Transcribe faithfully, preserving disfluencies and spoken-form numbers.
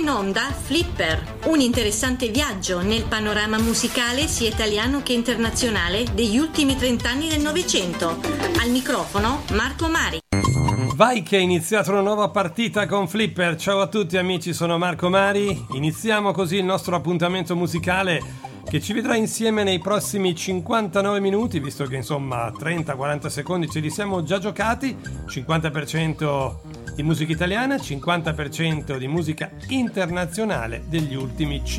in onda Flipper, un interessante viaggio nel panorama musicale sia italiano che internazionale degli ultimi trent'anni del Novecento. Al microfono Marco Mari. Vai che è iniziata una nuova partita con Flipper. Ciao a tutti amici, sono Marco Mari. Iniziamo così il nostro appuntamento musicale che ci vedrà insieme nei prossimi cinquantanove minuti, visto che insomma trenta quaranta secondi ce li siamo già giocati. Cinquanta per cento di musica italiana, cinquanta per cento di musica internazionale degli ultimi